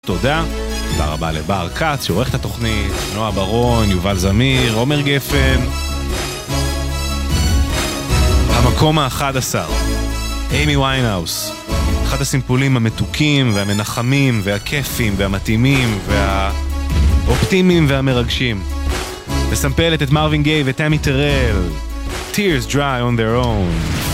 תודה. תודה רבה לבר קץ, שעורך את התוכנית, נועה ברון, יובל זמיר, עומר גפן. המקום ה-11, אימי ויינהאוס. אחד הסימפולים המתוקים והמנחמים והכיפים והמתאימים והאופטימיים והמרגשים. מסמפלת את מרווין גיי וטמי טרל. Tears dry on their own.